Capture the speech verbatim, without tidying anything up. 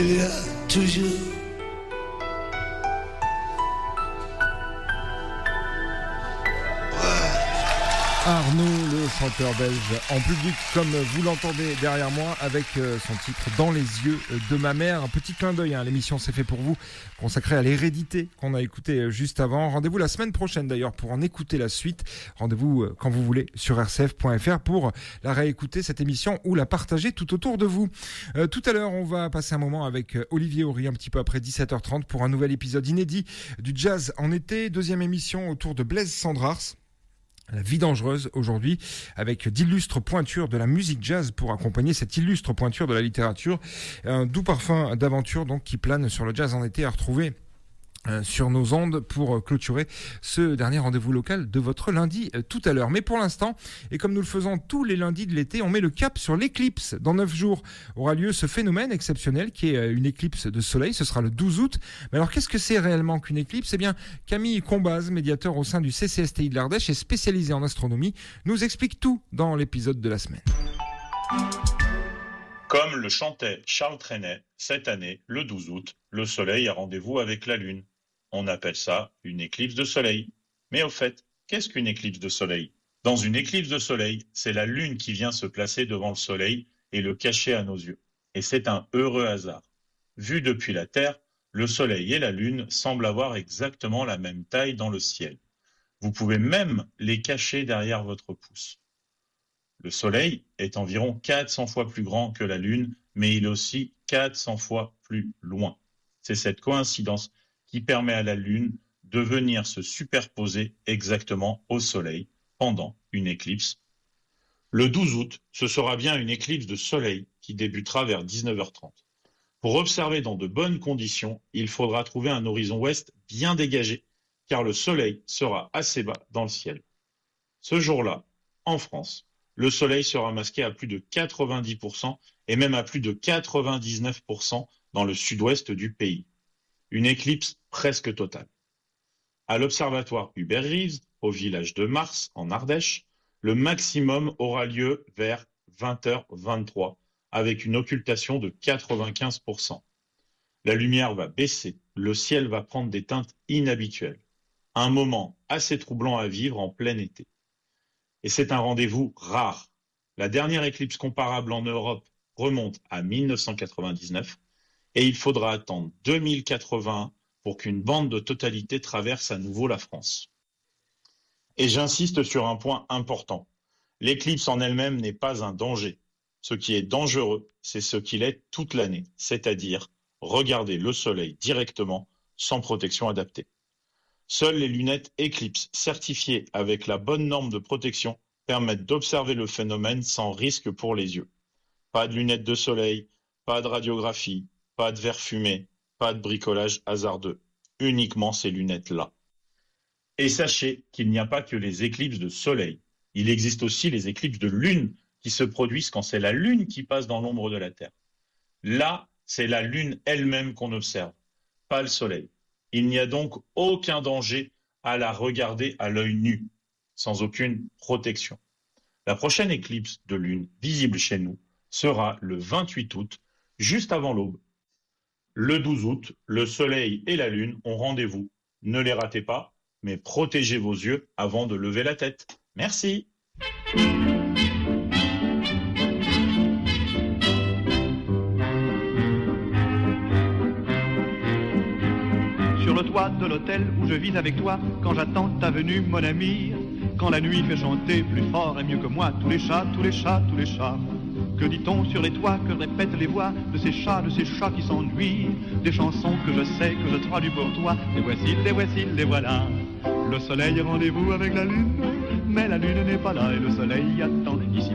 Il y a toujours Arnaud, le chanteur belge, en public, comme vous l'entendez derrière moi, avec son titre « Dans les yeux de ma mère ». Un petit clin d'œil, hein, l'émission C'est fait pour vous, consacrée à l'hérédité qu'on a écouté juste avant. Rendez-vous la semaine prochaine d'ailleurs pour en écouter la suite. Rendez-vous quand vous voulez sur r c f point f r pour la réécouter, cette émission, ou la partager tout autour de vous. Euh, tout à l'heure, on va passer un moment avec Olivier Horry, un petit peu après dix-sept heures trente, pour un nouvel épisode inédit du Jazz en été. Deuxième émission autour de Blaise Cendrars. La vie dangereuse aujourd'hui, avec d'illustres pointures de la musique jazz pour accompagner cette illustre pointure de la littérature. Un doux parfum d'aventure donc qui plane sur le jazz en été, à retrouver Euh, sur nos ondes pour clôturer ce dernier rendez-vous local de votre lundi euh, tout à l'heure. Mais pour l'instant, et comme nous le faisons tous les lundis de l'été, on met le cap sur l'éclipse. Dans neuf jours aura lieu ce phénomène exceptionnel qui est euh, une éclipse de soleil. Ce sera le douze août. Mais alors, qu'est-ce que c'est réellement qu'une éclipse ? Eh bien, Camille Combaz, médiateur au sein du C C S T I de l'Ardèche et spécialisé en astronomie, nous explique tout dans l'épisode de la semaine. Comme le chantait Charles Trenet, cette année, le douze août, le soleil a rendez-vous avec la lune. On appelle ça une éclipse de soleil. Mais au fait, qu'est-ce qu'une éclipse de soleil ? Dans une éclipse de soleil, c'est la lune qui vient se placer devant le soleil et le cacher à nos yeux. Et c'est un heureux hasard. Vu depuis la Terre, le soleil et la lune semblent avoir exactement la même taille dans le ciel. Vous pouvez même les cacher derrière votre pouce. Le soleil est environ quatre cents fois plus grand que la lune, mais il est aussi quatre cents fois plus loin. C'est cette coïncidence qui permet à la Lune de venir se superposer exactement au Soleil pendant une éclipse. Le douze août, ce sera bien une éclipse de Soleil qui débutera vers dix-neuf heures trente. Pour observer dans de bonnes conditions, il faudra trouver un horizon ouest bien dégagé, car le Soleil sera assez bas dans le ciel. Ce jour-là, en France, le Soleil sera masqué à plus de quatre-vingt-dix pour cent et même à plus de quatre-vingt-dix-neuf pour cent dans le sud-ouest du pays. Une éclipse presque totale. À l'observatoire Hubert Reeves, au village de Mars, en Ardèche, le maximum aura lieu vers vingt heures vingt-trois, avec une occultation de quatre-vingt-quinze pour cent. La lumière va baisser, le ciel va prendre des teintes inhabituelles. Un moment assez troublant à vivre en plein été. Et c'est un rendez-vous rare. La dernière éclipse comparable en Europe remonte à mille neuf cent quatre-vingt-dix-neuf, et il faudra attendre deux mille quatre-vingt-un pour qu'une bande de totalité traverse à nouveau la France. Et j'insiste sur un point important. L'éclipse en elle-même n'est pas un danger. Ce qui est dangereux, c'est ce qu'il est toute l'année, c'est-à-dire regarder le soleil directement sans protection adaptée. Seules les lunettes Eclipse certifiées avec la bonne norme de protection permettent d'observer le phénomène sans risque pour les yeux. Pas de lunettes de soleil, pas de radiographie, pas de verre fumé, pas de bricolage hasardeux, uniquement ces lunettes-là. Et sachez qu'il n'y a pas que les éclipses de soleil. Il existe aussi les éclipses de lune qui se produisent quand c'est la lune qui passe dans l'ombre de la Terre. Là, c'est la lune elle-même qu'on observe, pas le soleil. Il n'y a donc aucun danger à la regarder à l'œil nu, sans aucune protection. La prochaine éclipse de lune visible chez nous sera le vingt-huit août, juste avant l'aube. Le douze août, le soleil et la lune ont rendez-vous. Ne les ratez pas, mais protégez vos yeux avant de lever la tête. Merci. Sur le toit de l'hôtel où je vis avec toi, quand j'attends ta venue, mon ami, quand la nuit fait chanter plus fort et mieux que moi tous les chats, tous les chats, tous les chats. Que dit-on sur les toits, que répètent les voix de ces chats, de ces chats qui s'ennuient, des chansons que je sais, que je traduis pour toi, les voici, les voici, les voilà. Le soleil est rendez-vous avec la lune, mais la lune n'est pas là et le soleil attend ici.